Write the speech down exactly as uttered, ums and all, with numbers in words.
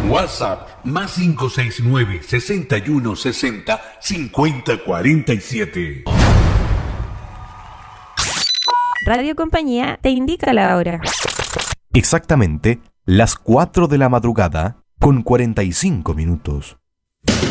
WhatsApp más cinco seis nueve, sesenta y uno sesenta, cincuenta cuarenta y siete. Radio Compañía te indica la hora. Exactamente las cuatro de la madrugada con cuarenta y cinco minutos.